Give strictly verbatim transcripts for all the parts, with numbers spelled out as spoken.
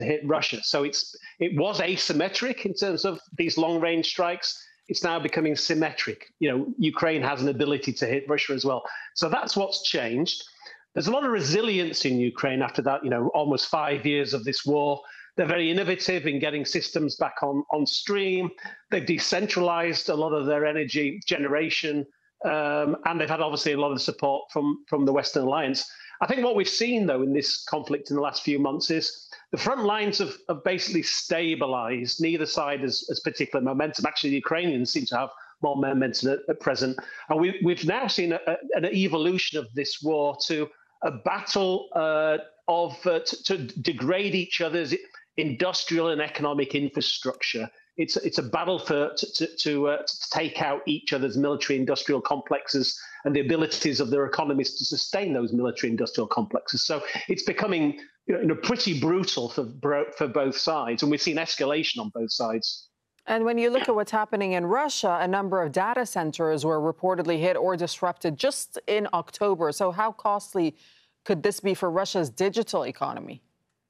hit Russia. So it's it was asymmetric in terms of these long-range strikes. It's now becoming symmetric. You know, Ukraine has an ability to hit Russia as well. So that's what's changed. There's a lot of resilience in Ukraine after that, you know, almost five years of this war. They're very innovative in getting systems back on, on stream. They've decentralized a lot of their energy generation. Um, and they've had obviously a lot of support from, from the Western alliance. I think what we've seen, though, in this conflict in the last few months is the front lines have, have basically stabilized. Neither side has, has particular momentum. Actually, the Ukrainians seem to have more momentum at, at present. And we, we've now seen a, a, an evolution of this war to a battle uh, of uh, to, to degrade each other's industrial and economic infrastructure. It's it's a battle for to to, to, uh, to take out each other's military industrial complexes and the abilities of their economies to sustain those military industrial complexes. So it's becoming, you know, pretty brutal for for both sides, and we've seen escalation on both sides. And when you look at what's happening in Russia, a number of data centers were reportedly hit or disrupted just in October. So how costly could this be for Russia's digital economy?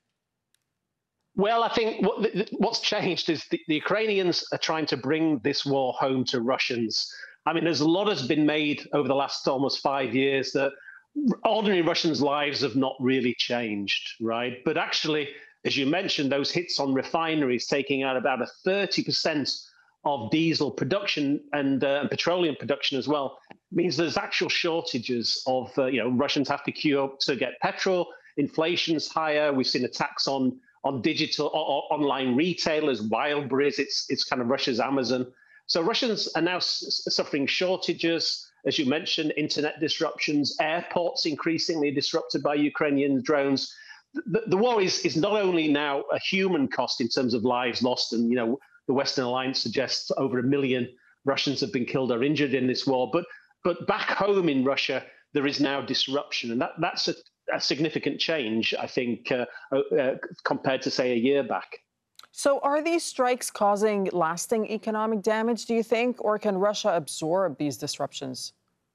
Well, I think what, what's changed is the, the Ukrainians are trying to bring this war home to Russians. I mean, there's a lot has been made over the last almost five years that ordinary Russians' lives have not really changed, right? But actually, as you mentioned, those hits on refineries taking out about a thirty percent of diesel production and uh, petroleum production as well means there's actual shortages of, uh, you know, Russians have to queue up to get petrol. Inflation's higher. We've seen attacks on on digital or, or online retailers, Wildberries, it's it's kind of Russia's Amazon. So Russians are now s suffering shortages, as you mentioned, internet disruptions, airports increasingly disrupted by Ukrainian drones. The, the war is is not only now a human cost in terms of lives lost, and you know the Western alliance suggests over a million Russians have been killed or injured in this war, but but back home in Russia there is now disruption, and that that's a a significant change, I think, uh, uh, compared to, say, a year back. So are these strikes causing lasting economic damage, do you think, or can Russia absorb these disruptions?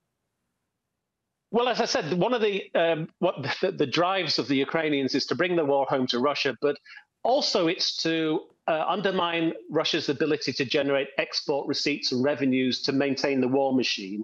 Well, as I said, one of the um, what the, the drives of the Ukrainians is to bring the war home to Russia, but also it's to uh, undermine Russia's ability to generate export receipts and revenues to maintain the war machine.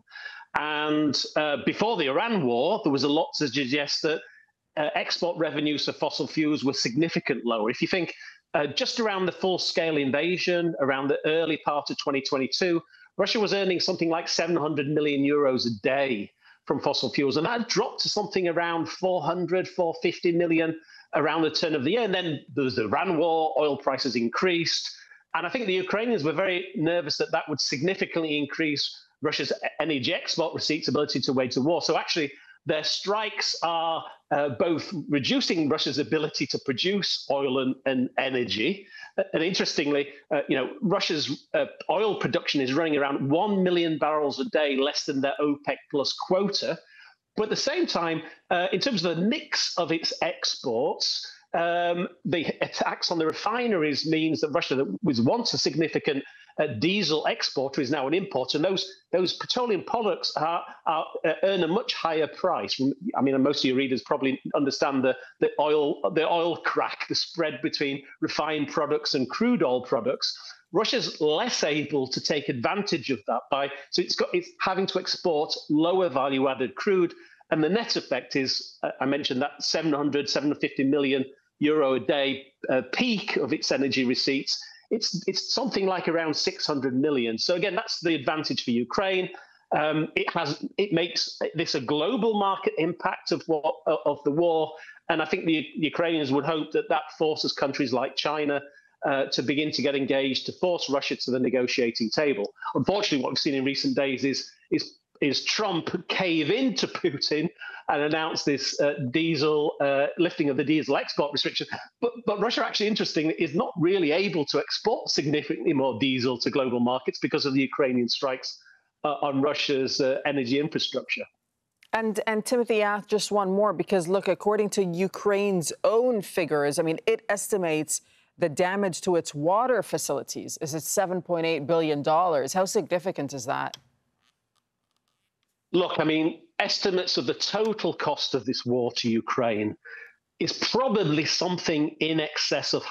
And uh, before the Iran war, there was a lot to suggest that uh, export revenues for fossil fuels were significantly lower. If you think uh, just around the full-scale invasion, around the early part of twenty twenty-two, Russia was earning something like seven hundred million euros a day from fossil fuels, and that dropped to something around four hundred, four hundred fifty million around the turn of the year. And then there was the Iran war, oil prices increased, and I think the Ukrainians were very nervous that that would significantly increase Russia's energy export receipts, ability to wage the war. So actually, their strikes are uh, both reducing Russia's ability to produce oil and, and energy. And interestingly, uh, you know, Russia's uh, oil production is running around one million barrels a day, less than their OPEC plus quota. But at the same time, uh, in terms of the mix of its exports, um, the attacks on the refineries means that Russia, that was once a significant uh, diesel exporter, is now an importer, and those those petroleum products are, are uh, earn a much higher price. I mean, most of your readers probably understand the the oil the oil crack, the spread between refined products and crude oil products. Russia's less able to take advantage of that by so it's got it's having to export lower value added crude, and the net effect is uh, I mentioned that seven hundred, seven hundred fifty million euro a day uh, peak of its energy receipts. It's it's something like around six hundred million. So again, that's the advantage for Ukraine. Um, it has it makes this a global market impact of what of the war, and I think the Ukrainians would hope that that forces countries like China uh, to begin to get engaged, to force Russia to the negotiating table. Unfortunately, what we've seen in recent days is is is Trump cave into Putin and announce this uh, diesel uh, lifting of the diesel export restriction. But, but Russia, actually, interestingly, is not really able to export significantly more diesel to global markets because of the Ukrainian strikes uh, on Russia's uh, energy infrastructure. And, and Timothy, ask just one more, because, look, according to Ukraine's own figures, I mean, it estimates the damage to its water facilities is at seven point eight billion dollars. How significant is that? Look, I mean, estimates of the total cost of this war to Ukraine is probably something in excess of